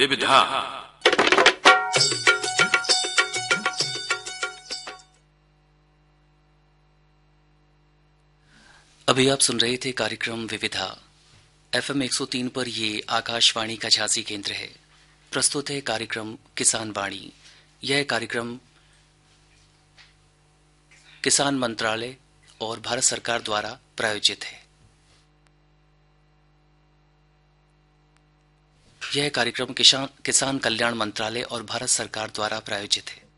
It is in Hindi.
विविधा। अभी आप सुन रहे थे कार्यक्रम विविधा। FM 103 पर ये आकाशवाणी का झांसी केंद्र है। प्रस्तुत है कार्यक्रम किसान वाणी। यह कार्यक्रम किसान मंत्रालय और भारत सरकार द्वारा प्रायोजित है। यह कार्यक्रम किसान कल्याण मंत्रालय और भारत सरकार द्वारा प्रायोजित है।